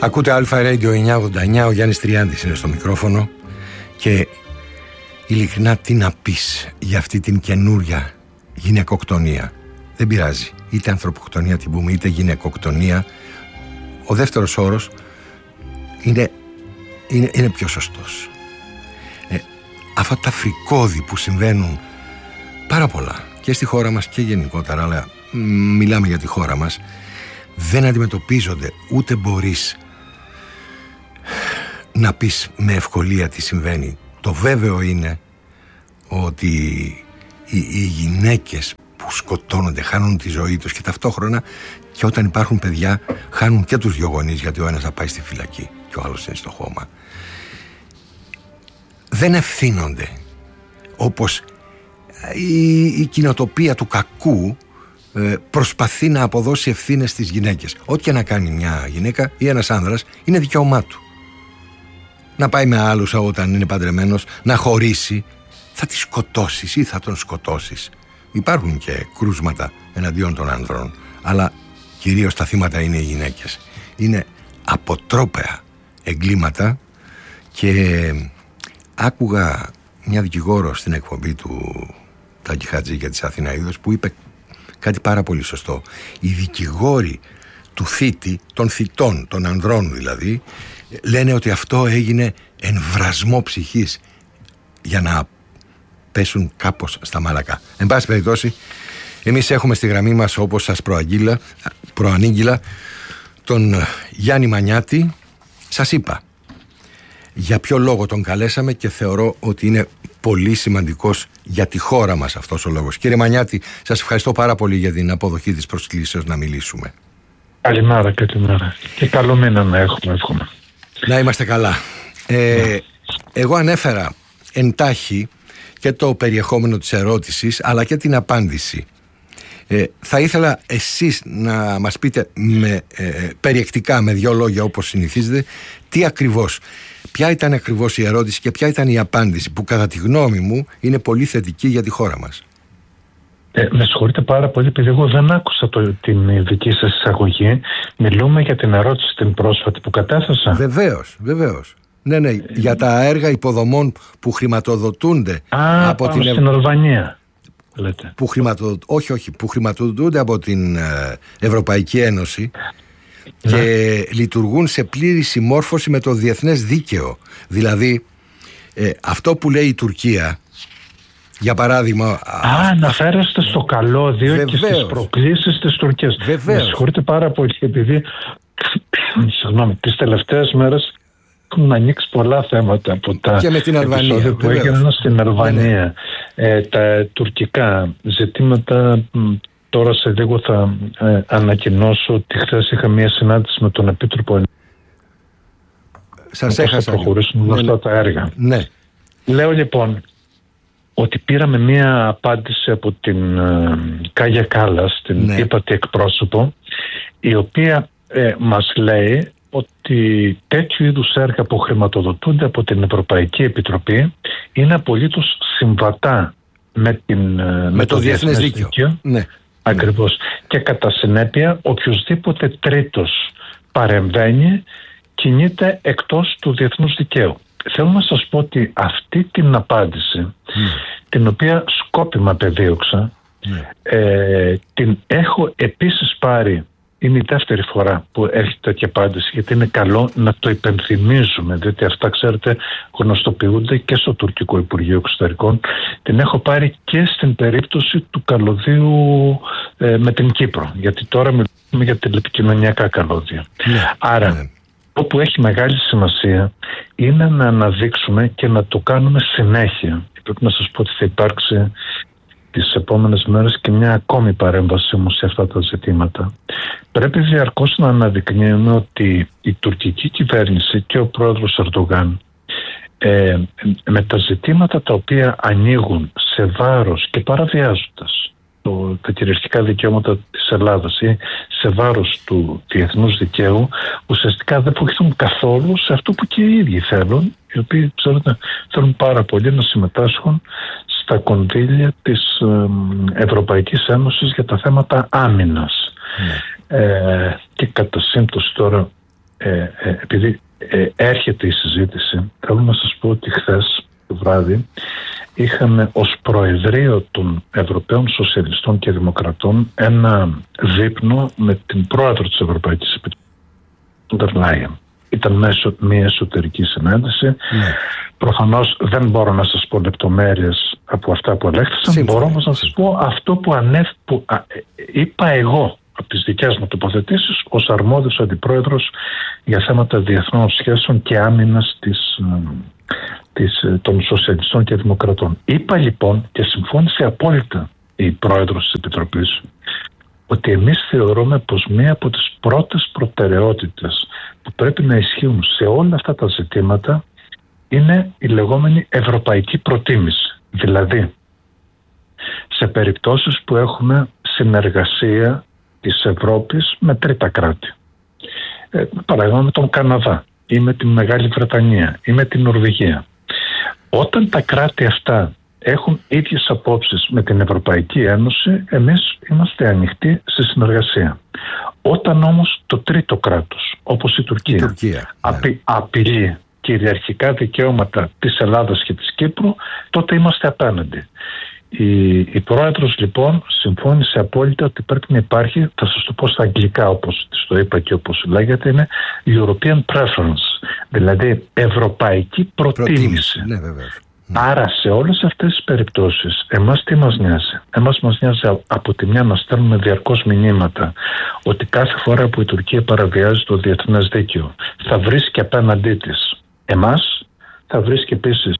Ακούτε Αλφα Radio 989, ο Γιάννης Τριάντης είναι στο μικρόφωνο και ειλικρινά τι να πεις για αυτή την καινούρια γυναικοκτονία. Δεν πειράζει, είτε ανθρωποκτονία την πούμε είτε γυναικοκτονία, ο δεύτερος όρος είναι πιο σωστός. Αυτά τα φρικώδη που συμβαίνουν πάρα πολλά και στη χώρα μας και γενικότερα, αλλά μιλάμε για τη χώρα μας, δεν αντιμετωπίζονται, ούτε μπορείς να πεις με ευκολία τι συμβαίνει. Το βέβαιο είναι ότι οι γυναίκες που σκοτώνονται χάνουν τη ζωή τους και ταυτόχρονα και όταν υπάρχουν παιδιά χάνουν και τους δυο γονείς, γιατί ο ένας θα πάει στη φυλακή και ο άλλος είναι στο χώμα. Δεν ευθύνονται όπως η κοινοτοπία του κακού προσπαθεί να αποδώσει ευθύνες στις γυναίκες. Ό,τι και να κάνει μια γυναίκα ή ένας άνδρας είναι δικαίωμά του. Να πάει με άλλους όταν είναι παντρεμένος, να χωρίσει, θα τη σκοτώσεις ή θα τον σκοτώσεις. Υπάρχουν και κρούσματα εναντίον των άνδρων, αλλά κυρίως τα θύματα είναι οι γυναίκες. Είναι αποτρόπαια εγκλήματα και άκουγα μια δικηγόρο στην εκπομπή του Τάκη Χατζή και της Αθηναίδος που είπε κάτι πάρα πολύ σωστό. Οι δικηγόροι του θήτη, των θητών, των ανδρών δηλαδή, λένε ότι αυτό έγινε εμβρασμό ψυχής για να πέσουν κάπως στα μάλακα. Εν πάση περιπτώσει, εμείς έχουμε στη γραμμή μας, όπως σας προανήγγειλα, τον Γιάννη Μανιάτη. Σας είπα για ποιο λόγο τον καλέσαμε και θεωρώ ότι είναι πολύ σημαντικός για τη χώρα μας αυτός ο λόγος. Κύριε Μανιάτη, σας ευχαριστώ πάρα πολύ για την αποδοχή της προσκλήσεως να μιλήσουμε. Καλημέρα. Και καλό μήνα να έχουμε, εύχομαι. Να είμαστε καλά. Εγώ ανέφερα εντάχει και το περιεχόμενο της ερώτησης αλλά και την απάντηση. Θα ήθελα εσείς να μας πείτε περιεκτικά με δύο λόγια όπως συνηθίζετε τι ακριβώς, ποια ήταν ακριβώς η ερώτηση και ποια ήταν η απάντηση που κατά τη γνώμη μου είναι πολύ θετική για τη χώρα μας. Με συγχωρείτε πάρα πολύ επειδή εγώ δεν άκουσα την δική σας εισαγωγή. Μιλούμε για την ερώτηση την πρόσφατη που κατέθεσα. Βεβαίως. Ναι, για τα έργα υποδομών που χρηματοδοτούνται από την στην Αλβανία. Λέτε. Που χρηματοδοτούνται από την Ευρωπαϊκή Ένωση και λειτουργούν σε πλήρη συμμόρφωση με το διεθνές δίκαιο. Δηλαδή αυτό που λέει η Τουρκία, για παράδειγμα... αναφέρεστε στο καλώδιο και στις προκλήσεις της Τουρκίας. Με συγχωρείτε πάρα πολύ επειδή τις τελευταίες μέρες έχουν ανοίξει πολλά θέματα από τα επεισόδια που έγιναν στην Αλβανία. Τα τουρκικά ζητήματα, τώρα σε λίγο θα ανακοινώσω ότι χθες είχα μια συνάντηση με τον Επίτροπο. Σας έχασα. Θα προχωρήσουμε με αυτά τα έργα. Ναι. Λέω λοιπόν ότι πήραμε μια απάντηση από την Κάγια Κάλλας, την ύπατη εκπρόσωπο, η οποία μας λέει ότι τέτοιου είδους έργα που χρηματοδοτούνται από την Ευρωπαϊκή Επιτροπή είναι απολύτως συμβατά με το διεθνές δίκαιο. Ναι. Ακριβώς. Και κατά συνέπεια οποιοσδήποτε τρίτος παρεμβαίνει κινείται εκτός του διεθνούς δικαίου. Θέλω να σας πω ότι αυτή την απάντηση, την οποία σκόπιμα πεδίωξα, την έχω επίσης πάρει. Είναι η δεύτερη φορά που έρχεται τέτοια απάντηση, γιατί είναι καλό να το υπενθυμίζουμε, διότι αυτά, ξέρετε, γνωστοποιούνται και στο τουρκικό Υπουργείο Εξωτερικών. Την έχω πάρει και στην περίπτωση του καλωδίου με την Κύπρο, γιατί τώρα μιλούμε για τηλεπικοινωνιακά καλώδια. Άρα, αυτό που έχει μεγάλη σημασία είναι να αναδείξουμε και να το κάνουμε συνέχεια. Και πρέπει να σας πω ότι θα υπάρξει τις επόμενες μέρες και μια ακόμη παρέμβαση μου σε αυτά τα ζητήματα. Πρέπει διαρκώς να αναδεικνύουμε ότι η τουρκική κυβέρνηση και ο πρόεδρος Ερντογάν με τα ζητήματα τα οποία ανοίγουν σε βάρος και παραβιάζοντας τα κυριαρχικά δικαιώματα της Ελλάδας ή σε βάρος του διεθνούς δικαίου, ουσιαστικά δεν βοηθούν καθόλου σε αυτό που και οι ίδιοι θέλουν, οι οποίοι, ξέρετε, θέλουν πάρα πολύ να συμμετάσχουν στα κονδύλια της Ευρωπαϊκής Ένωσης για τα θέματα άμυνας. Και κατά σύμπτωση τώρα επειδή έρχεται η συζήτηση, θέλω να σας πω ότι χθες το βράδυ είχαμε ως Προεδρείο των Ευρωπαίων Σοσιαλιστών και Δημοκρατών ένα δείπνο με την Πρόεδρο της Ευρωπαϊκής Επιτροπής, Φοντερ Λάιεν. Ήταν μια εσωτερική συνάντηση. Προφανώς δεν μπορώ να σας πω λεπτομέρειες από αυτά που ελέγχθησαν. Μπορώ όμως να σας πω αυτό που είπα εγώ από τις δικές μου τοποθετήσεις ως αρμόδιος αντιπρόεδρος για θέματα διεθνών σχέσεων και άμυνας των Σοσιαλιστών και Δημοκρατών. Είπα λοιπόν, και συμφώνησε απόλυτα η Πρόεδρος της Επιτροπής, ότι εμείς θεωρούμε πως μία από τις πρώτες προτεραιότητες που πρέπει να ισχύουν σε όλα αυτά τα ζητήματα είναι η λεγόμενη ευρωπαϊκή προτίμηση. Δηλαδή, σε περιπτώσεις που έχουμε συνεργασία της Ευρώπης με τρίτα κράτη, παράδειγμα με τον Καναδά ή με τη Μεγάλη Βρετανία ή με την Νορβηγία, όταν τα κράτη αυτά έχουν ίδιες απόψεις με την Ευρωπαϊκή Ένωση, εμείς είμαστε ανοιχτοί σε συνεργασία. Όταν όμως το τρίτο κράτος, όπως η Τουρκία, απειλεί κυριαρχικά δικαιώματα της Ελλάδας και της Κύπρου, τότε είμαστε απέναντι. Η Πρόεδρος λοιπόν συμφώνησε απόλυτα ότι πρέπει να υπάρχει, θα σας το πω στα αγγλικά όπως της το είπα και όπως λέγεται, είναι European Preference, δηλαδή ευρωπαϊκή προτίμηση. Ναι, βεβαίως. Άρα σε όλες αυτές τις περιπτώσεις εμάς τι μας νοιάζει? Εμάς μας νοιάζει από τη μια να στέλνουμε διαρκώς μηνύματα ότι κάθε φορά που η Τουρκία παραβιάζει το διεθνές δίκαιο θα βρίσκει απέναντί της εμάς, θα βρίσκει επίσης,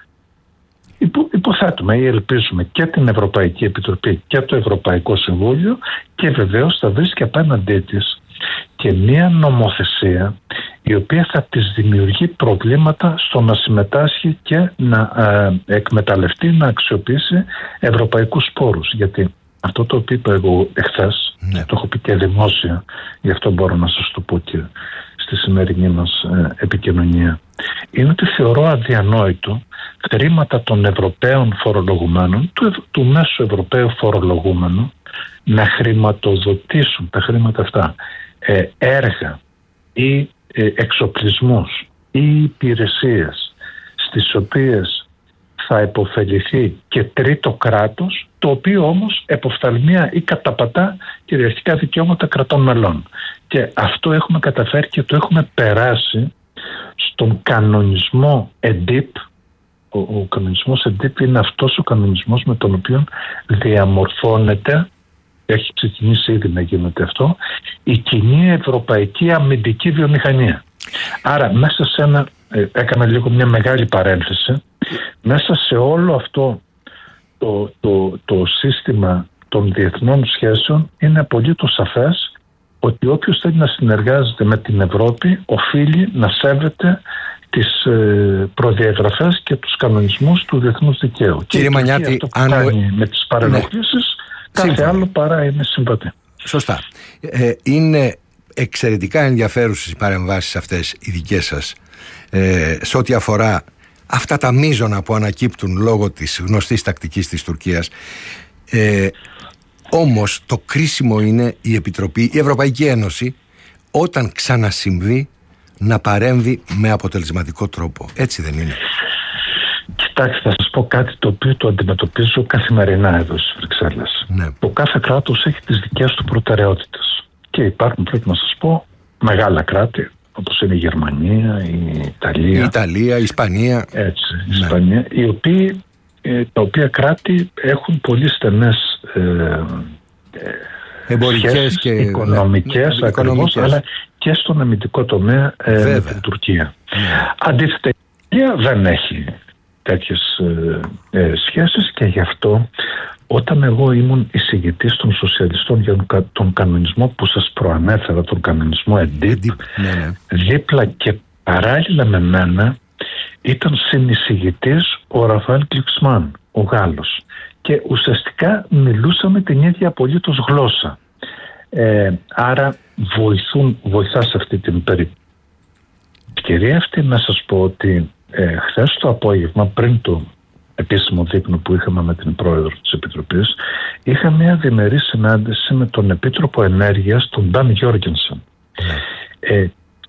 υποθέτουμε ή ελπίζουμε, και την Ευρωπαϊκή Επιτροπή και το Ευρωπαϊκό Συμβούλιο, και βεβαίως θα βρίσκει απέναντί της και μία νομοθεσία η οποία θα της δημιουργεί προβλήματα στο να συμμετάσχει και να εκμεταλλευτεί, να αξιοποιήσει ευρωπαϊκούς πόρους. Γιατί αυτό το οποίο είπα εγώ εχθές, το έχω πει και δημόσια, γι' αυτό μπορώ να σας το πω και στη σημερινή μας επικοινωνία, είναι ότι θεωρώ αδιανόητο χρήματα των Ευρωπαίων φορολογουμένων, του μέσου Ευρωπαίου φορολογούμενου, να χρηματοδοτήσουν τα χρήματα αυτά έργα ή εξοπλισμούς ή υπηρεσίες στις οποίες θα επωφεληθεί και τρίτο κράτος, το οποίο όμως εποφθαλμία ή καταπατά κυριαρχικά δικαιώματα κρατών μελών. Και αυτό έχουμε καταφέρει και το έχουμε περάσει στον κανονισμό ΕΝΤΙΠ. Ο κανονισμός ΕΝΤΙΠ είναι αυτός ο κανονισμός με τον οποίο διαμορφώνεται, έχει ξεκινήσει ήδη να γίνεται αυτό, η κοινή ευρωπαϊκή αμυντική βιομηχανία. Άρα μέσα σε έκανα λίγο μια μεγάλη παρένθεση, μέσα σε όλο αυτό το σύστημα των διεθνών σχέσεων είναι απολύτως σαφές ότι όποιος θέλει να συνεργάζεται με την Ευρώπη οφείλει να σέβεται τις προδιαγραφές και τους κανονισμούς του διεθνούς δικαίου. Κύριε Μανιάτη, αυτό που κάνει με τις παρενοχλήσεις, κάθε άλλο παρά είναι συμβατή. Σωστά. Είναι εξαιρετικά ενδιαφέρουσες οι παρεμβάσεις αυτές οι δικές σας σε ό,τι αφορά αυτά τα μείζωνα που ανακύπτουν λόγω της γνωστής τακτικής της Τουρκίας. Όμως το κρίσιμο είναι η Ευρωπαϊκή Ένωση, όταν ξανασυμβεί, να παρέμβει με αποτελεσματικό τρόπο. Έτσι δεν είναι? Κοιτάξτε, θα σας πω κάτι το οποίο το αντιμετωπίζω καθημερινά εδώ στις Βρυξέλλες. Το κάθε κράτος έχει τις δικές του προτεραιότητες. Και υπάρχουν, πρέπει να σας πω, μεγάλα κράτη, όπως είναι η Γερμανία, η Ιταλία, η Ισπανία. Έτσι, η Ισπανία, τα οποία κράτη έχουν πολύ στενές εμπορικές και οικονομικές, ακριβώς, αλλά και στον αμυντικό τομέα με την Τουρκία. Αντίθετα, η Ιταλία δεν έχει τέτοιες σχέσεις και γι' αυτό όταν εγώ ήμουν εισηγητής των σοσιαλιστών για τον κανονισμό που σας προανέφερα, τον κανονισμό ΕΝΤΙΠ, δίπλα και παράλληλα με μένα ήταν συνεισηγητής ο Ραφαέλ Γκλουξμάν, ο Γάλλος, και ουσιαστικά μιλούσαμε την ίδια απολύτως γλώσσα. Άρα βοηθά σε αυτή την περίπτωση. Ευκαιρία αυτή να σας πω ότι χθες το απόγευμα, πριν το επίσημο δείπνο που είχαμε με την Πρόεδρο της Επιτροπής, είχα μια διμερή συνάντηση με τον Επίτροπο Ενέργειας, τον Νταν Γιώργενσεν.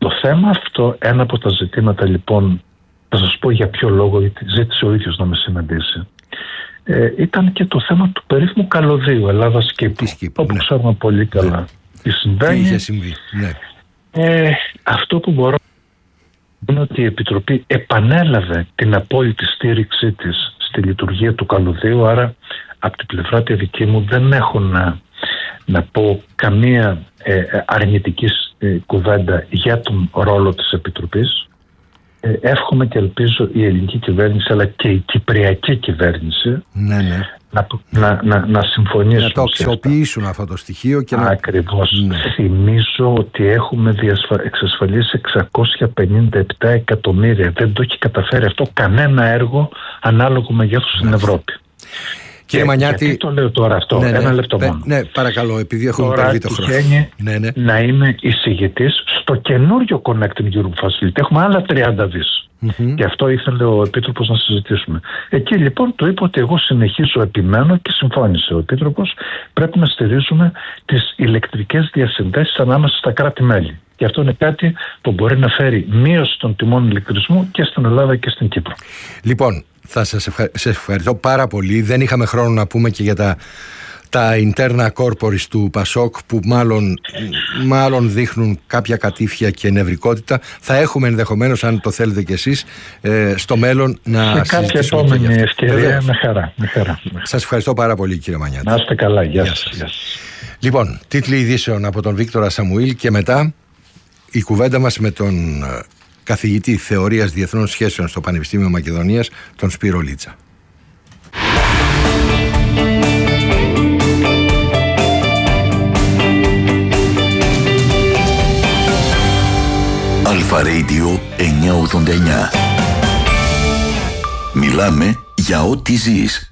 Το θέμα αυτό, ένα από τα ζητήματα λοιπόν, θα σας πω για ποιο λόγο, γιατί ζήτησε ο ίδιος να με συναντήσει, ήταν και το θέμα του περίφημου καλωδίου Ελλάδας-Κύπρου, όπου ξέρουμε πολύ καλά τι συμβαίνει. Τι είχε συμβεί. Αυτό που μπορώ είναι ότι η Επιτροπή επανέλαβε την απόλυτη στήριξή της στη λειτουργία του καλωδίου, άρα από την πλευρά τη δική μου δεν έχω να πω καμία αρνητική κουβέντα για τον ρόλο της Επιτροπής. Εύχομαι και ελπίζω η ελληνική κυβέρνηση αλλά και η κυπριακή κυβέρνηση να συμφωνήσουν. Να το αξιοποιήσουν αυτό το στοιχείο και Ακριβώς. Θυμίζω ότι έχουμε εξασφαλίσει 657 εκατομμύρια. Δεν το έχει καταφέρει αυτό κανένα έργο ανάλογο μεγέθους στην Ευρώπη. Κύριε Μανιάτη, γιατί το λέω τώρα αυτό, ένα λεπτό μόνο. Ναι, παρακαλώ, επειδή έχουμε περβεί το χρόνο. Να είμαι εισηγητής στο καινούριο Connecting Europe Facility. Έχουμε άλλα 30 δις. Και αυτό ήθελε ο Επίτροπος να συζητήσουμε. Εκεί λοιπόν το είπα ότι εγώ συνεχίζω, επιμένω και συμφώνησε ο Επίτροπος, πρέπει να στηρίζουμε τις ηλεκτρικές διασυνδέσεις ανάμεσα στα κράτη-μέλη. Και αυτό είναι κάτι που μπορεί να φέρει μείωση των τιμών ηλεκτρισμού και στην Ελλάδα και στην Κύπρο. Λοιπόν, θα σας ευχαριστώ πάρα πολύ. Δεν είχαμε χρόνο να πούμε και για τα interna corporis του Πασόκ που μάλλον δείχνουν κάποια κατήφια και νευρικότητα. Θα έχουμε ενδεχομένως, αν το θέλετε κι εσείς, στο μέλλον να συζητήσουμε. Κάποια επόμενη ευκαιρία, με χαρά. Σας ευχαριστώ πάρα πολύ, κύριε Μανιάτη. Να είστε καλά, γεια σας. Λοιπόν, τίτλοι ειδήσεων από τον Βίκτορα Σαμουήλ και μετά η κουβέντα μας με τον καθηγητή Θεωρίας Διεθνών Σχέσεων στο Πανεπιστήμιο Μακεδονίας, τον Σπύρο Λίτσα. Αλφα Radio 989. Μιλάμε για ό,τι ζεις.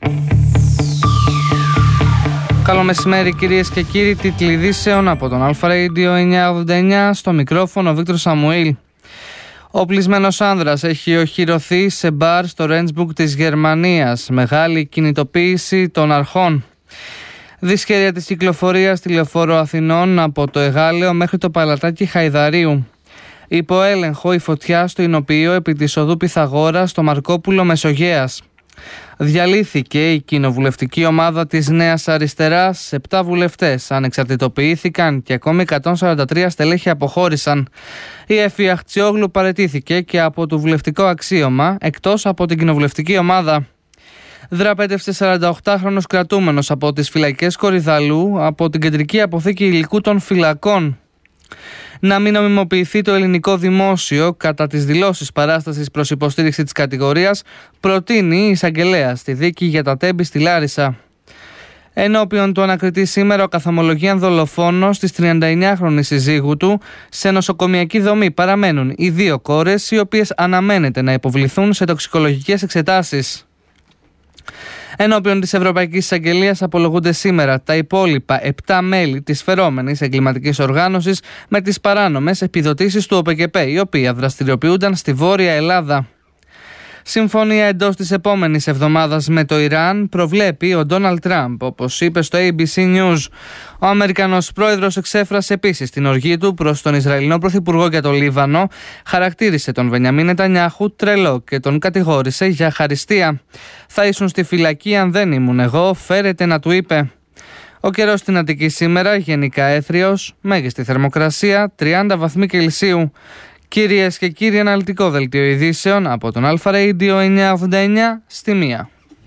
Καλό μεσημέρι κυρίες και κύριοι, τίτλοι ειδήσεων από τον Αλφα Radio 989, στο μικρόφωνο ο Βίκτορ Σαμουήλ. Ο πλεισμένος άνδρας έχει οχυρωθεί σε μπαρ στο Ρέντσμπουργκ της Γερμανίας. Μεγάλη κινητοποίηση των αρχών. Δυσχέρεια της κυκλοφορίας στη Λεωφόρο Αθηνών από το Εγάλεο μέχρι το Παλατάκι Χαϊδαρίου. Υπό έλεγχο η φωτιά στο Ινοποιείο επί της οδού Πυθαγόρα στο Μαρκόπουλο Μεσογέας. Διαλύθηκε η κοινοβουλευτική ομάδα της Νέας Αριστεράς. 7 βουλευτές ανεξαρτητοποιήθηκαν και ακόμη 143 στελέχη αποχώρησαν. Η Εφη Αχτσιόγλου παραιτήθηκε και από το βουλευτικό αξίωμα, εκτός από την κοινοβουλευτική ομάδα. Δραπέτευσε 48χρονος κρατούμενος από τις φυλακές Κορυδαλού από την κεντρική αποθήκη υλικού των φυλακών. Να μην νομιμοποιηθεί το ελληνικό δημόσιο κατά τις δηλώσεις παράστασης προς υποστήριξη της κατηγορίας, προτείνει η εισαγγελέα στη δίκη για τα Τέμπη στη Λάρισα. Ενώπιον του ανακριτή σήμερα ο καθομολογίαν δολοφόνος της 39χρονης συζύγου του. Σε νοσοκομιακή δομή παραμένουν οι 2 κόρες, οι οποίες αναμένεται να υποβληθούν σε τοξικολογικές εξετάσεις. Ενώπιον της Ευρωπαϊκής Εισαγγελίας απολογούνται σήμερα τα υπόλοιπα 7 μέλη της φερόμενης εγκληματικής οργάνωσης με τις παράνομες επιδοτήσεις του ΟΠΕΚΕΠΕ, οι οποίοι δραστηριοποιούνταν στη Βόρεια Ελλάδα. Συμφωνία εντός της επόμενης εβδομάδας με το Ιράν προβλέπει ο Ντόναλντ Τραμπ, όπως είπε στο ABC News. Ο Αμερικανός πρόεδρος εξέφρασε επίσης την οργή του προς τον Ισραηλινό πρωθυπουργό για το Λίβανο, χαρακτήρισε τον Μπενιαμίν Νετανιάχου τρελό και τον κατηγόρησε για χαριστία. «Θα ήσουν στη φυλακή αν δεν ήμουν εγώ», φέρεται να του είπε. Ο καιρός στην Αττική σήμερα γενικά έθριος, μέγιστη θερμοκρασία 30 βαθμοί Κελσίου. Κυρίες και κύριοι, αναλυτικό δελτίο ειδήσεων από τον Αλφα Radio 989 στη 1.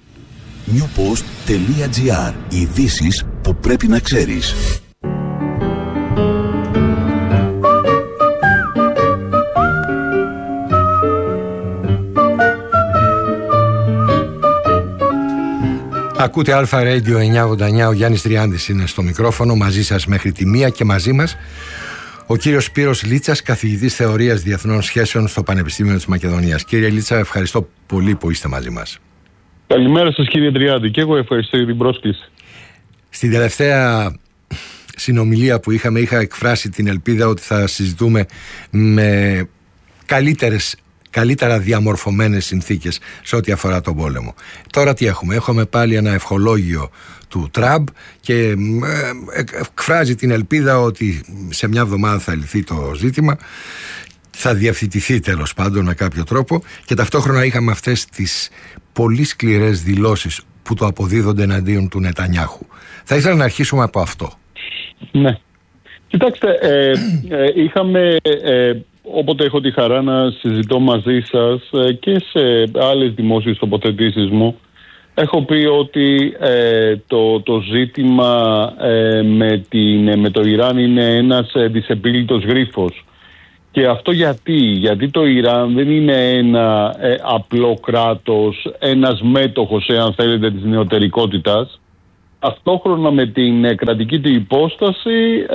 Newpost.gr. Ειδήσεις που πρέπει να ξέρεις. Ακούτε Αλφα Radio 989, ο Γιάννης Τριάντης είναι στο μικρόφωνο, μαζί σας μέχρι τη 1 και μαζί μας ο κύριος Σπύρος Λίτσας, καθηγητής Θεωρίας Διεθνών Σχέσεων στο Πανεπιστήμιο της Μακεδονίας. Κύριε Λίτσα, ευχαριστώ πολύ που είστε μαζί μας. Καλημέρα σας κύριε Τριάντη, και εγώ ευχαριστώ για την πρόσκληση. Στην τελευταία συνομιλία που είχα εκφράσει την ελπίδα ότι θα συζητούμε με καλύτερα διαμορφωμένες συνθήκες σε ό,τι αφορά τον πόλεμο. Τώρα τι έχουμε? Έχουμε πάλι ένα ευχολόγιο του Τραμπ και εκφράζει την ελπίδα ότι σε μια εβδομάδα θα λυθεί το ζήτημα θα διευθετηθεί τέλος πάντων με κάποιο τρόπο, και ταυτόχρονα είχαμε αυτές τις πολύ σκληρές δηλώσεις που το αποδίδονται εναντίον του Νετανιάχου. Θα ήθελα να αρχίσουμε από αυτό. Ναι. Κοιτάξτε, είχαμε, όποτε έχω τη χαρά να συζητώ μαζί σας και σε άλλες δημόσιες τοποθετήσεις μου, έχω πει ότι το ζήτημα με το Ιράν είναι ένας δυσεπίλητος γρίφος. Και αυτό γιατί το Ιράν δεν είναι ένα απλό κράτος, ένας μέτοχος, εάν θέλετε, της νεωτερικότητας. Ταυτόχρονα με την κρατική του υπόσταση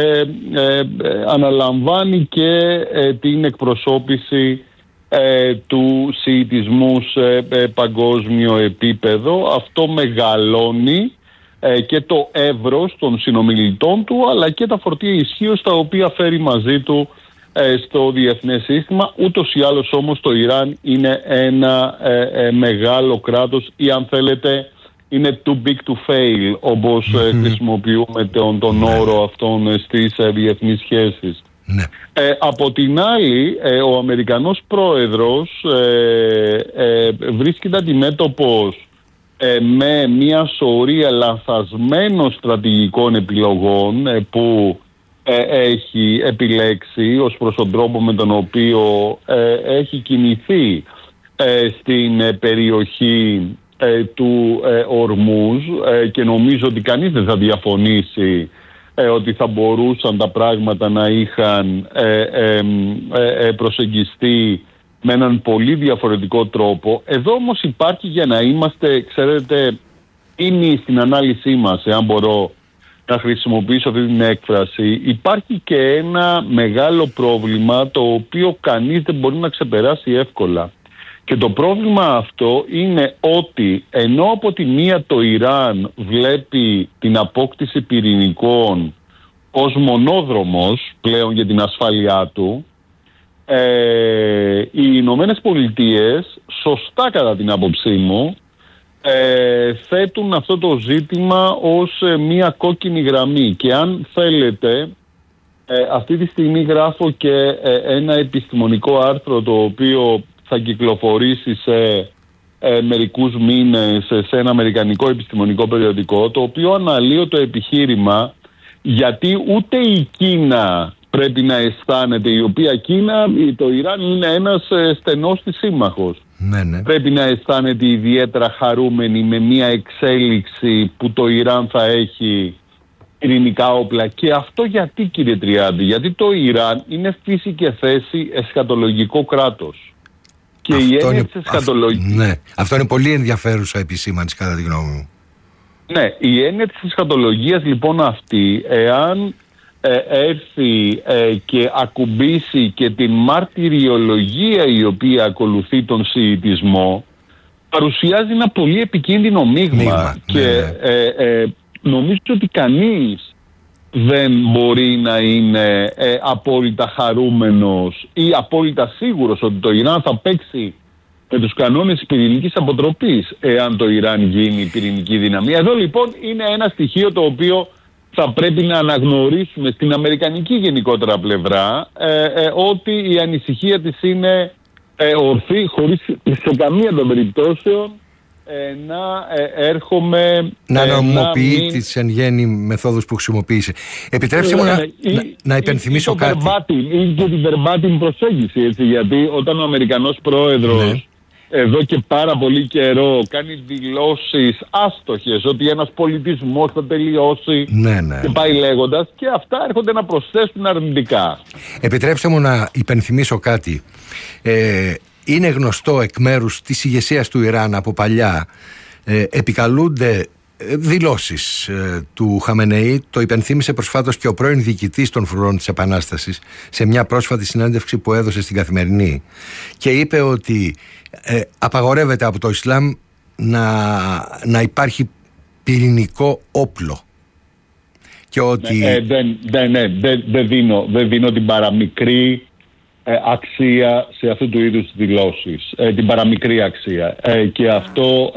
αναλαμβάνει και την εκπροσώπηση του σιητισμού σε παγκόσμιο επίπεδο. Αυτό μεγαλώνει και το εύρος των συνομιλητών του, αλλά και τα φορτία ισχύως τα οποία φέρει μαζί του στο διεθνές σύστημα. Ούτως ή άλλως όμως το Ιράν είναι ένα μεγάλο κράτος, ή αν θέλετε είναι too big to fail, όπως χρησιμοποιούμε τον όρο αυτόν στις διεθνείς σχέσεις. Ναι. Από την άλλη, ο Αμερικανός πρόεδρος βρίσκεται αντιμέτωπος με μια σωρία λανθασμένων στρατηγικών επιλογών που έχει επιλέξει ως προς τον τρόπο με τον οποίο έχει κινηθεί στην περιοχή του Ορμούζ, και νομίζω ότι κανείς δεν θα διαφωνήσει ότι θα μπορούσαν τα πράγματα να είχαν προσεγγιστεί με έναν πολύ διαφορετικό τρόπο. Εδώ όμως υπάρχει, για να είμαστε, ξέρετε, είναι στην ανάλυση μας, εάν μπορώ να χρησιμοποιήσω αυτή την έκφραση, υπάρχει και ένα μεγάλο πρόβλημα το οποίο κανείς δεν μπορεί να ξεπεράσει εύκολα. Και το πρόβλημα αυτό είναι ότι ενώ από τη μία το Ιράν βλέπει την απόκτηση πυρηνικών ως μονόδρομος πλέον για την ασφάλειά του, οι Ηνωμένες Πολιτείες, σωστά κατά την άποψή μου, θέτουν αυτό το ζήτημα ως μία κόκκινη γραμμή. Και αν θέλετε, αυτή τη στιγμή γράφω και ένα επιστημονικό άρθρο το οποίο θα κυκλοφορήσει σε μερικούς μήνες σε ένα αμερικανικό επιστημονικό περιοδικό, το οποίο αναλύει το επιχείρημα γιατί ούτε η Κίνα πρέπει να αισθάνεται, η οποία Κίνα, το Ιράν είναι ένας στενός της σύμμαχος. Ναι. Πρέπει να αισθάνεται ιδιαίτερα χαρούμενη με μια εξέλιξη που το Ιράν θα έχει πυρηνικά όπλα. Και αυτό γιατί, κύριε Τριάντη? Γιατί το Ιράν είναι φύση και θέση εσχατολογικό κράτος. Και η έννοια της εσχατολογίας... Ναι, αυτό είναι πολύ ενδιαφέρουσα επισήμανση κατά τη γνώμη μου. Ναι, η έννοια της εσχατολογίας λοιπόν αυτή, εάν έρθει και ακουμπήσει και την μαρτυριολογία η οποία ακολουθεί τον σιητισμό, παρουσιάζει ένα πολύ επικίνδυνο μείγμα. Και νομίζω ότι κανείς δεν μπορεί να είναι απόλυτα χαρούμενος ή απόλυτα σίγουρος ότι το Ιράν θα παίξει με τους κανόνες της πυρηνικής αποτροπής εάν το Ιράν γίνει πυρηνική δυναμία. Εδώ λοιπόν είναι ένα στοιχείο το οποίο θα πρέπει να αναγνωρίσουμε στην αμερικανική γενικότερα πλευρά, ότι η ανησυχία της είναι ορθή, χωρίς σε καμία των περιπτώσεων να έρχομαι... Να νομιμοποιεί τις εν γέννη μεθόδους που χρησιμοποίησε. Επιτρέψτε μου να υπενθυμίσω κάτι. Ή και την verbatim προσέγγιση, έτσι, γιατί όταν ο Αμερικανός πρόεδρος εδώ και πάρα πολύ καιρό κάνει δηλώσεις άστοχες ότι ένας πολιτισμός θα τελειώσει και πάει λέγοντας, και αυτά έρχονται να προσθέσουν αρνητικά. Επιτρέψτε μου να υπενθυμίσω κάτι. Είναι γνωστό εκ μέρους της ηγεσίας του Ιράν από παλιά, επικαλούνται δηλώσεις του Χαμενεή. Το υπενθύμησε προσφάτως και ο πρώην διοικητής των φρουρών της Επανάστασης σε μια πρόσφατη συνέντευξη που έδωσε στην Καθημερινή, και είπε ότι απαγορεύεται από το Ισλάμ να υπάρχει πυρηνικό όπλο, και ότι δεν δίνω την παραμικρή αξία σε αυτού του είδους δηλώσεις, την παραμικρή αξία, και αυτό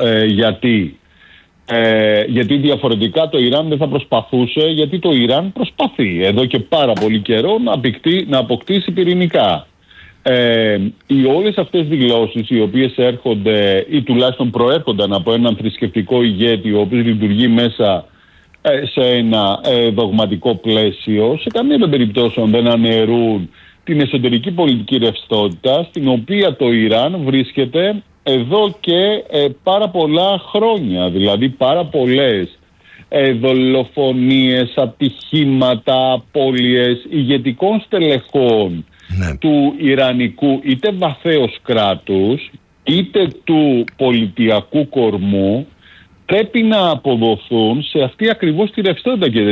γιατί διαφορετικά το Ιράν δεν θα προσπαθούσε, γιατί το Ιράν προσπαθεί εδώ και πάρα πολύ καιρό να αποκτήσει πυρηνικά. οι όλες αυτές δηλώσεις, οι οποίες έρχονται ή τουλάχιστον προέρχονταν από έναν θρησκευτικό ηγέτη ο οποίος λειτουργεί μέσα σε ένα δογματικό πλαίσιο, σε καμία των περιπτώσεων δεν αναιρούν την εσωτερική πολιτική ρευστότητα στην οποία το Ιράν βρίσκεται εδώ και πάρα πολλά χρόνια. Δηλαδή πάρα πολλές δολοφονίες, ατυχήματα, απώλειες ηγετικών στελεχών του Ιρανικού είτε βαθέως κράτους είτε του πολιτιακού κορμού πρέπει να αποδοθούν σε αυτή ακριβώς τη ρευστότητα,